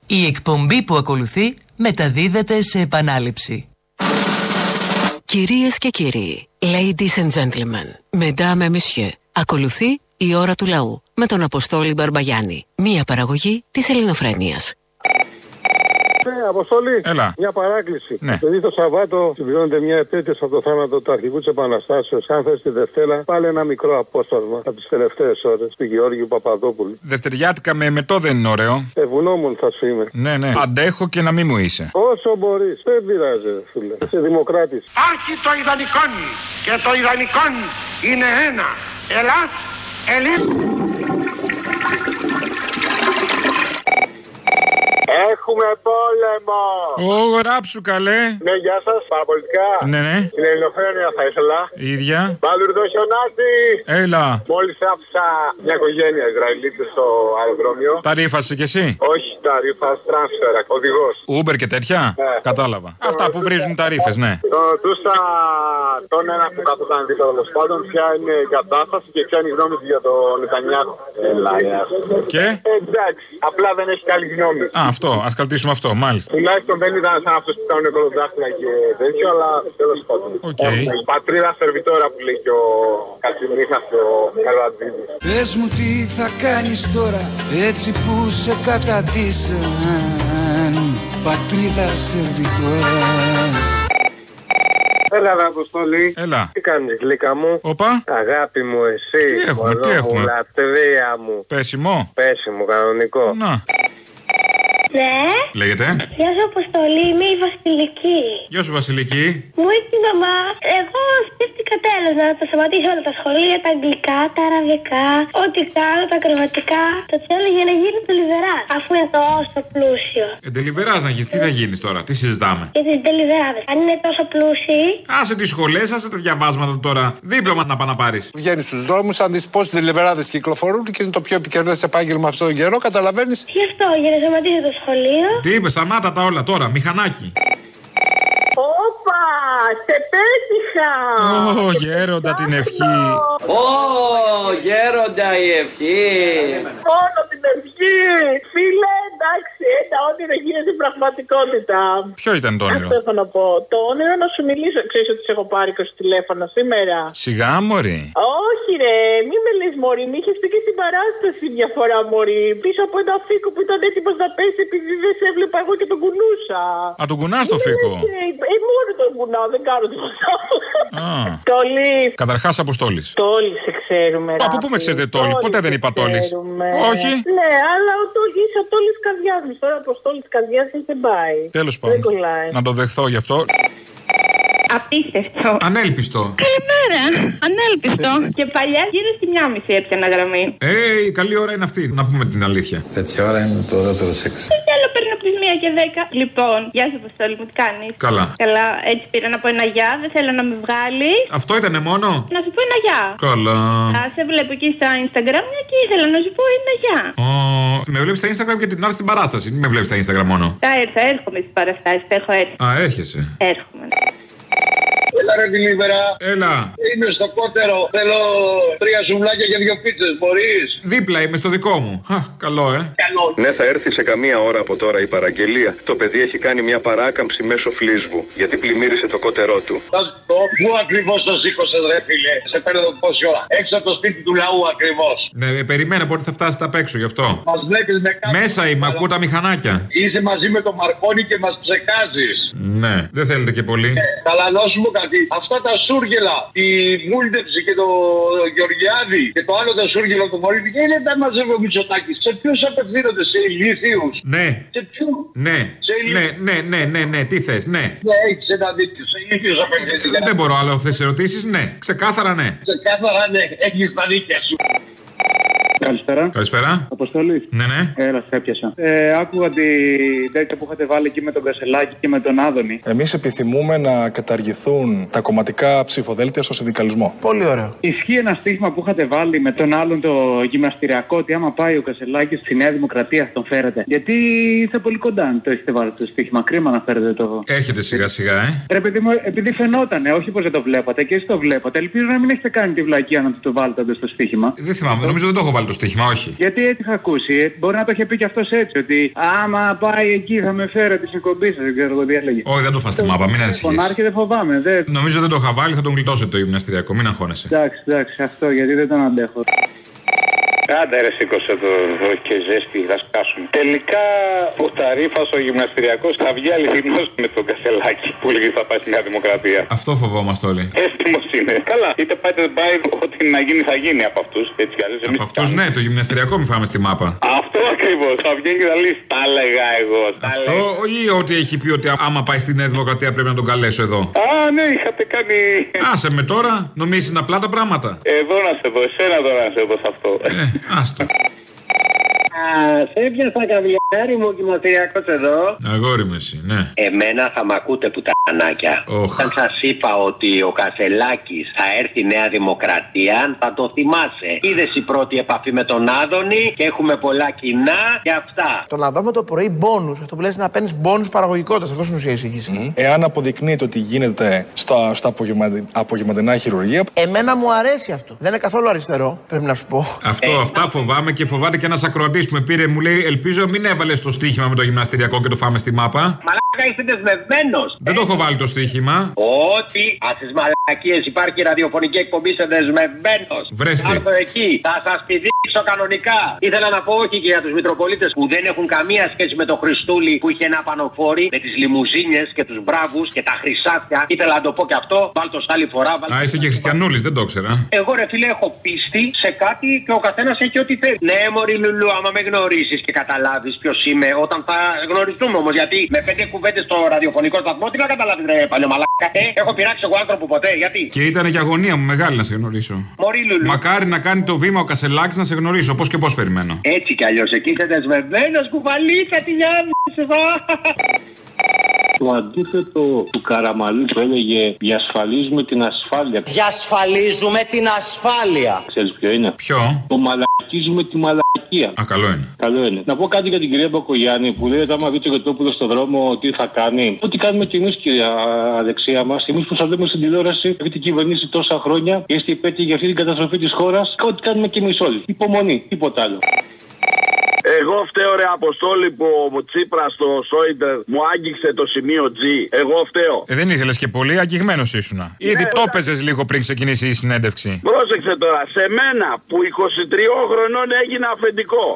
Η εκπομπή που ακολουθεί μεταδίδεται σε επανάληψη. Κυρίες και κύριοι, ladies and gentlemen, mesdames et messieurs, ακολουθεί η ώρα του λαού με τον Αποστόλη Μπαρμπαγιάννη, μία παραγωγή της Ελληνοφρένειας. Αποστολή, έλα. Μια παράκληση. Ναι. Επειδή το Σαββάτο συμπληρώνεται μια επέτειος από το θάνατο του αρχηγού της Επαναστάσεως, αν θες τη Δευτέρα, πάλι ένα μικρό απόσπασμα από τις τελευταίες ώρες του Γεώργιου Παπαδόπουλου. Δευτεριάτικα με εμετό δεν είναι ωραίο. Ευγνώμων θα σου είμαι. Ναι, ναι. Αντέχω και να μην μου είσαι. Όσο μπορείς, δεν πειράζει, φίλε. Είσαι δημοκράτης. Άρχι το ιδανικόν και το ιδανικόν είναι ένα. Ελλάς, Έχουμε πόλεμο! Γράψου καλέ. Ναι, γεια σας, παραπολιτικά. Ναι, ναι. Στην Ελληνοφρένεια θα ήθελα. Η ίδια. Μπαλουρδό χιονάτι. Έλα. Μόλις άφησα μια οικογένεια Ισραηλίτες στο αεροδρόμιο. Τα ρήφασε κι εσύ. Όχι, τα ρήφα, τρανσφέρα, οδηγός. Uber και τέτοια. Ναι. Κατάλαβα. Αυτά που βρίζουν τα ρήφες, ναι. Ρωτούσα τον ένα που κάθονταν δίπλα τέλος πάντων ποια είναι η κατάσταση και ποια είναι η γνώμη του για τον Νετανιάχου. Και. Εντάξει, απλά δεν έχει καλή γνώμη. Α, αυτό. Ας κρατήσουμε αυτό, μάλιστα. Τουλάχιστον δεν ήταν σαν αυτούς που κάνουν κολοδάχτυλα και τέτοιο, αλλά τέλος πάντων. Okay. Πατρίδα σερβιτόρα που λέει και ο Κατσιμίχας και ο Καλατζίδης. Πες μου τι θα κάνεις τώρα, έτσι που σε καταντήσαν. Πατρίδα σερβιτόρα. Έλα, Αποστολή. Έλα. Τι κάνεις, γλύκα μου? Όπα. Αγάπη μου, εσύ. Τι έχουμε, τι έχουμε? Λατρεία μου. Πέσιμο. Πέσιμο, κανονικό. Να. Ναι. Λέγεται. Γεια σου, Αποστολή, είμαι η Βασιλική. Γεια σου, Βασιλική. Μου είπε η μαμά, εγώ σκέφτηκα τέλος να τα σταματήσω όλα τα σχολεία, τα αγγλικά, τα αραβικά, ό,τι κάνω, τα ακροβατικά, το τσέλο για να γίνει τελιβερά. Αφού είναι τόσο πλούσιο. Τελιβεράς να γίνεις, τι θα γίνεις τώρα, τι συζητάμε? Για τις τελιβεράδες. Αν είναι τόσο πλούσιοι. Άσε τις σχολές, άσε τα διαβάσματα τώρα. Δίπλωμα να πας να πάρεις. Βγαίνεις στους δρόμους, αν δεις πώς οι τελιβεράδες κυκλοφορούν και είναι το πιο επικερδές επάγγελμα αυτόν τον καιρό, καταλαβαίνεις. Γι' αυτό, για να σταματήσω το σχολείο. Τι είπε, σταμάτα τα όλα τώρα, μηχανάκι. Όπα, σε πέτυχα! Ω, γέροντα την ευχή. Ω, γέροντα η ευχή. Μόνο την ευχή! Φίλε, εντάξει, ό,τι δεν γίνεται πραγματικότητα. Ποιο ήταν το όνειρο? Αυτό έχω να πω. Το όνειρο να σου μιλήσω. Ξέρεις ότι σε έχω πάρει 20 τηλέφωνα σήμερα. Σιγά, μωρή. Όχι, ρε, μη με λες, μωρή. Μη είχες πει και στην παράσταση μια φορά, μωρή. Πίσω από ένα φίκο που ήταν έτοιμος να πέσει επειδή δεν σε έβλεπα εγώ και τον κουνούσα. Α, τον κουνάς το φίκο? Μόνο τον κουνάω, δεν κάνω τίποτα. Τόλης. Καταρχάς, Αποστόλης. Τόλης, σε ξέρουμε. Από πού με ξέρετε Τόλη? Ποτέ δεν είπα Τόλης. Όχι. Ναι, αλλά είσαι ο Τόλης καρδιάς μου. Τώρα από Τόλης καρδιάς δεν πάει. Τέλος πάντων. Να το δεχθώ γι' αυτό. Απίστευτο. Ανέλπιστο. Καλημέρα. Ανέλπιστο. Και παλιά γύρω στη 1:30 έπιανα γραμμή. Η καλή ώρα είναι αυτή. Να πούμε την αλήθεια. Τέτοια ώρα είναι το ωραιότερο σεξ. Τι άλλο παίρνω από τις 1:10. Λοιπόν, γεια σου, Αποστόλη μου, τι κάνεις? Καλά. Καλά, έτσι πήρα να πω ένα γεια. Δεν θέλω να με βγάλει. Αυτό ήτανε μόνο? Να σου πω ένα γεια. Καλά. Σε βλέπω εκεί στα Instagram και ήθελα να σου πω ένα γεια. Με βλέπεις στα Instagram και την άλλη στην παράσταση. Μην με βλέπεις στα Instagram μόνο. Θα έρχομαι στις παραστάσεις. Θα έχω έρθει. Α, έρχεσαι. Έρχομαι. Έλα ρε Δηλίβερα. Έλα. Είμαι στο κότερο. Θέλω 3 σουβλάκια και 2 πίτσες. Μπορείς? Δίπλα είμαι στο δικό μου. Καλό, Καλό. Ναι, θα έρθει σε καμία ώρα από τώρα η παραγγελία. Το παιδί έχει κάνει μια παράκαμψη μέσω φλίσβου. Γιατί πλημμύρισε το κότερό του. Πού ακριβώς το σήκωσες ρε φίλε? Σε παίρνω πόση ώρα? Έξω από το σπίτι του λαού ακριβώς. Ναι, περιμένω πότε θα φτάσετε απ' έξω γι' αυτό. Μας βλέπεις με κάτι. Μέσα είμαι, ακούω τα μηχανάκια. Είσαι μαζί με τον Μαρκόνι και μας ψεκάζεις. Ναι, δεν θέλετε και πολύ. Καλά, να σου πω κάτι. Αυτά τα σούργελα, τη Μούλτεψη και το Γεωργιάδη και το άλλο το σούργελο του Μωρίδη, δεν τα μαζεύει ο Μητσοτάκης. Σε ποιους απευθύνονται? Σε ηλίθιους? Ναι. Σε ποιους? Ναι. Ναι, τι θες, ναι. Ναι, έχεις ένα δίκιο. Σε ηλίθιους απευθύνονται. Δεν μπορώ άλλο αυτές τις ερωτήσεις, ναι. Ξεκάθαρα ναι. Ξεκάθαρα ναι, έχεις τα δίκια σου. Καλησπέρα. Καλησπέρα. Αποστολή. Ναι, ναι. Έλα, σε έπιασα. Άκουγα την τέτοια που είχατε βάλει εκεί με τον Κασελάκη και με τον Άδωνη. Εμείς επιθυμούμε να καταργηθούν τα κομματικά ψηφοδέλτια στο συνδικαλισμό. Πολύ ωραίο. Ισχύει ένα στίχημα που είχατε βάλει με τον άλλον το γυμναστηριακό, ότι άμα πάει ο Κασελάκης στη Νέα Δημοκρατία θα τον φέρετε? Γιατί είστε πολύ κοντά αν το έχετε βάλει το στίχημα. Κρίμα να φέρετε το. Έρχεται σιγά σιγά, Ρε παιδί μου, επειδή φαινότανε, όχι πως δεν το βλέπατε και εσείς το βλέπατε. Ελπίζω να μην έχετε κάνει τη βλακεία να το βάλετε στο στίχημα. Δεν θυμάμαι, νομίζω δεν το έχω βάλει το στοίχημα, όχι. Γιατί έτσι είχα ακούσει. Μπορεί να το είχε πει και αυτός έτσι. Ότι άμα πάει εκεί θα με φέρω τη εκπομπή σας. Δεν ξέρω εγώ τι έλεγε. Όχι, δεν το φας στη μάπα, μην ανησυχείς. Φωνάρχη δεν φοβάμαι. Νομίζω δεν το είχα βάλει, θα τον γλιτώσετε το γυμναστηριακό, μην αγχώνεσαι. Εντάξει, αυτό γιατί δεν τον αντέχω. Άντε ρε, σήκωσε το και ζέστη, θα σκάσουμε. Τελικά ο Ταρίφας ο γυμναστηριακός θα βγει αληθινός με τον Κασελάκη που λέγει θα πάει στη Νέα Δημοκρατία. Αυτό φοβόμαστε όλοι. Έτοιμος είναι. Καλά, είτε πάει είτε δεν πάει, ό,τι να γίνει θα γίνει από αυτούς. Έτσι κι αλλιώς εμείς. Από αυτούς ναι, το γυμναστηριακό μην φάμε στη μάπα. Αυτό ακριβώς, θα βγαίνει και θα λέει τα έλεγα εγώ. Αυτό ή ότι έχει πει ότι άμα πάει στη Νέα Δημοκρατία πρέπει να τον καλέσω εδώ. Α, ναι, είχατε κάνει. Άσε με τώρα, νομίζεις είναι απλά τα πράγματα. Εδώ να σε δω, εσένα τώρα να σε δω σε αυτό. Άστο. Σε έπιασα καβλιάρι μου γυμναστηριακός εδώ. Αγόρι με εσύ, ναι. Εμένα θα μ' ακούτε πουτανάκια. Όταν σας είπα ότι ο Κασελάκης θα έρθει η Νέα Δημοκρατία, θα το θυμάσαι. Είδες η πρώτη επαφή με τον Άδωνη και έχουμε πολλά κοινά και αυτά. Το να δούμε το πρωί μπόνους, αυτό που λες να παίρνεις μπόνους παραγωγικότητας, αυτό είναι ουσία εισήγηση. Εάν αποδεικνύεται ότι γίνεται στα απογευματινά χειρουργία. Εμένα μου αρέσει αυτό. Δεν είναι καθόλου αριστερό, πρέπει να σου πω. Αυτά φοβάμαι και φοβάται και ένας ακροατής που με πήρε, μου λέει: ελπίζω μην έβαλες το στοίχημα με το γυμναστηριακό και το φάμε στη μάπα. Μαλάκα, είσαι δεσμευμένος. Δεν το έχω βάλει το στοίχημα. Ότι ας τις μαλακίες υπάρχει ραδιοφωνική εκπομπή, είσαι δεσμευμένος. Βρέστε. Άρθω εκεί, θα σας πηδήξω κανονικά. Ήθελα να πω όχι και για τους Μητροπολίτες που δεν έχουν καμία σχέση με το Χριστούλη που είχε ένα πανοφόρι με τις λιμουζίνες και τους μπράβους και τα χρυσάφια. Ήθελα να το πω και αυτό. Βάλτο άλλη φορά. Α, είσαι και χριστιανούλης, δεν το ήξερα. Εγώ ρε φίλε έχω πίστη σε κάτι και ο καθένας έχει ό,τι θέλει. Ναι, μωρή Λουλού, άμα με γνωρίσεις και καταλάβεις ποιος είμαι, όταν θα γνωριστούμε όμως. Γιατί με 5 κουβέντες στο ραδιοφωνικό σταθμό, τι να καταλάβεις ρε παλιωμαλάκα. Έχω πειράξει εγώ άνθρωπο ποτέ, γιατί. Και ήταν και αγωνία μου μεγάλη να σε γνωρίσω. Μωρή Λουλού. Μακάρι να κάνει το βήμα ο Κασελάκης να σε γνωρίσω. Πώς και πώς περιμένω. Έτσι κι αλλιώς, εκεί είσαι δεσμευμένος, κουβαλίτσα τη λιάμιση. Το αντίθετο του Καραμαλή που έλεγε διασφαλίζουμε την ασφάλεια. Διασφαλίζουμε την ασφάλεια. Ξέρεις ποιο είναι? Ποιο? Το μαλακίζουμε τη μαλακία. Α, καλό είναι. Καλό είναι. Να πω κάτι για την κυρία Μπακογιάννη που λέει ότι άμα δει το Κετόπουλο στον δρόμο τι θα κάνει. Ό,τι κάνουμε κι εμείς, κυρία Αλεξία μας. Εμείς που σας λέμε στην τηλεόραση, έχετε την κυβερνήσει τόσα χρόνια, είστε υπέτειοι για αυτή την καταστροφή της χώρας. Ό,τι κάνουμε κι εμείς όλοι. Υπομονή, τίποτα άλλο. Εγώ φταίω ρε Αποστόλη που ο Τσίπρας στο Σόιντερ μου άγγιξε το σημείο G. Εγώ φταίω. Δεν ήθελες και πολύ, αγγιγμένος ήσουνα. Ήδη το έπαιζες λίγο πριν ξεκινήσει η συνέντευξη. Πρόσεξε τώρα, σε μένα που 23 χρονών έγινα αφεντικό.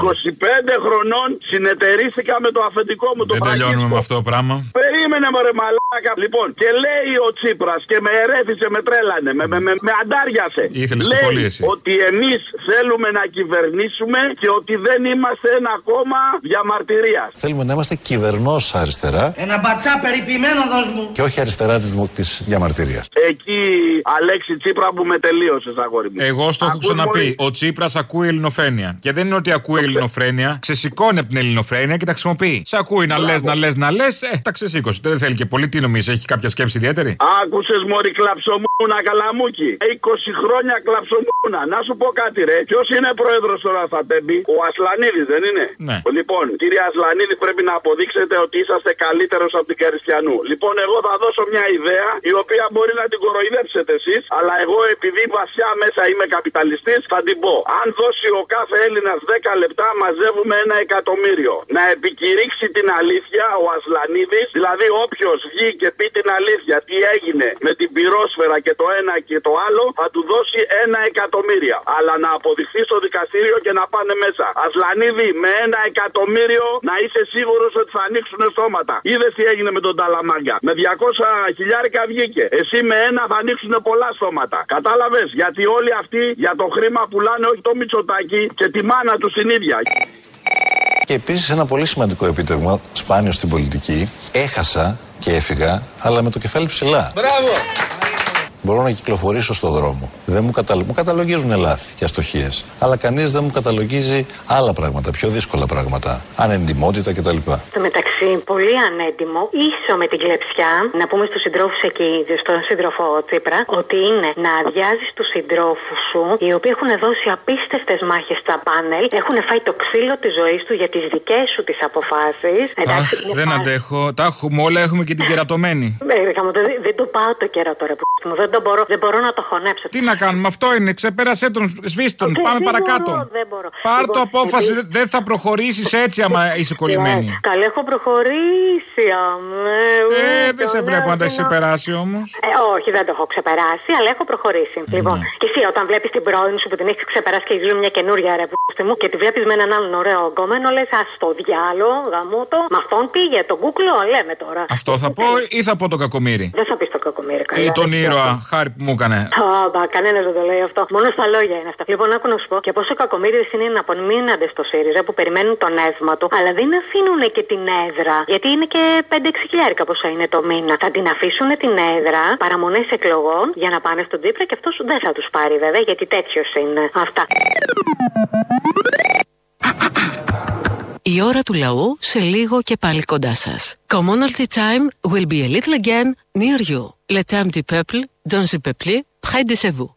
25 χρονών συνεταιρίστηκα με το αφεντικό μου το Δεν τελειώνουμε με αυτό το πράγμα. Περίμενε μωρέ μαλάκα. Λοιπόν, και λέει ο Τσίπρας και με ερέφησε, με τρέλανε, με αντάριασε. Ήθελες λέει πολύ εσύ. ότι εμείς θέλουμε να κυβερνήσουμε και ότι δεν είμαστε ένα κόμμα διαμαρτυρίας. Θέλουμε να είμαστε κυβερνός αριστερά. Ένα μπατσά περιποιημένο δώσ' μου. Και όχι αριστερά της διαμαρτυρίας. Εκεί, Αλέξη Τσίπρα που με τελείωσες αγόρι μου. Εγώ στο έχω ξαναπεί. Ο Τσίπρας ακούει ελληνοφρένεια. Και δεν είναι ότι ακούει ελληνοφρένεια. Ξεσηκώνει από την ελληνοφρένεια και τα χρησιμοποιεί. Σε ακούει να λες, τα ξεσήκωσε. Δεν θέλει και πολύ. Τι νομίζεις, έχει κάποια σκέψη ιδιαίτερη? Άκουσες μωρή κλαψομούνα καλαμούκι. 20 χρόνια κλαψομούνα. Να σου πω κάτι ρε. Ποιος είναι πρόεδρος τώρα στα Τέμπη? Ο Ασλανίδης δεν είναι? Ναι. Λοιπόν, κύριε Ασλανίδη, πρέπει να αποδείξετε ότι είσαστε καλύτερος από την Καριστιανού. Λοιπόν, εγώ θα δώσω μια ιδέα η οποία μπορεί να την κοροϊδέψετε εσείς, αλλά εγώ επειδή βασιά μέσα είμαι καπιταλιστής θα την πω. Αν δώσει ο κάθε Έλληνας 10 λεπτά, μαζεύουμε 1 εκατομμύριο. Να επικηρύξει την αλήθεια ο Ασλανίδης, δηλαδή όποιος βγει και πει την αλήθεια τι έγινε με την πυρόσφαιρα και το ένα και το άλλο, θα του δώσει 1 εκατομμύριο. Αλλά να αποδειχθεί στο δικαστήριο και να πάνε μέσα. Ασλανίδη, με 1 εκατομμύριο να είσαι σίγουρος ότι θα ανοίξουν στόματα. Είδες τι έγινε με τον Ταλαμάγκα? Με 200 χιλιάρικα βγήκε. Εσύ με 1 θα ανοίξουν πολλά στόματα. Κατάλαβες? Γιατί όλοι αυτοί για το χρήμα πουλάνε όχι το Μητσοτάκι και τη μάνα του την ίδια. Και επίσης ένα πολύ σημαντικό επίτευγμα, σπάνιο στην πολιτική, έχασα και έφυγα, αλλά με το κεφάλι ψηλά. Μπράβο! Μπορώ να κυκλοφορήσω στον δρόμο. Δεν μου καταλογίζουν λάθη και αστοχίες. Αλλά κανείς δεν μου καταλογίζει άλλα πράγματα, πιο δύσκολα πράγματα. Ανεντιμότητα κτλ. Στο μεταξύ, πολύ ανέντιμο, ίσο με την κλεψιά, να πούμε στους συντρόφους εκεί, στον σύντροφο Τσίπρα, ότι είναι να αδειάζεις τους συντρόφους σου, οι οποίοι έχουν δώσει απίστευτες μάχες στα πάνελ, έχουν φάει το ξύλο της ζωής του για τις δικές σου τις αποφάσεις. Εντάξει, δεν αντέχω. Τα έχουμε όλα, έχουμε και την κερατωμένη. Δεν το πάω το κέρατο, ρε που μου, δεν το δεν μπορώ να το χωνέψω. Τι να κάνουμε, αυτό είναι. Ξεπέρασέ τον, σβήστον. Πάμε παρακάτω. Δεν μπορώ. Πάρ' το απόφαση, δεν θα προχωρήσεις έτσι άμα είσαι κολλημένη. Καλά, έχω προχωρήσει, Δεν σε βλέπω να τα έχεις ξεπεράσει όμως. Όχι, δεν το έχω ξεπεράσει, αλλά έχω προχωρήσει. Λοιπόν, και εσύ όταν βλέπεις την πρώην σου που την έχεις ξεπεράσει και έχεις μια καινούρια ρεπούστη μου και τη βλέπεις με έναν άλλον ωραίο γκόμενο, λες ας το διάλο, γαμώτο. Μα αυτόν πήγε, τον κούκλο, λέμε τώρα. Αυτό θα πω ή θα πω το κακομοίρι. Δεν θα πεις το κακομοίρι, καλά. Ή τον ήρωα, χάρη που μου έκανε. Κανένας δεν το λέει αυτό. Μόνο στα λόγια είναι αυτά. Λοιπόν, άκου να σου πω και πόσο κακομοίριδες είναι να απομείνανται στο ΣΥΡΙΖΑ που περιμένουν το νεύμα του, αλλά δεν αφήνουν και την έδρα. Γιατί είναι και 5-6 χιλιάρικα πόσα είναι το μήνα. Θα την αφήσουν την έδρα, παραμονές εκλογών για να πάνε στον Τσίπρα και αυτός δεν θα τους πάρει βέβαια, γιατί τέτοιος είναι. Αυτά. Η ώρα του λαού σε λίγο και πάλι κοντά σας. Commonalty time will be a little again near you. Le temps du peuple, dans le peuple, près de vous.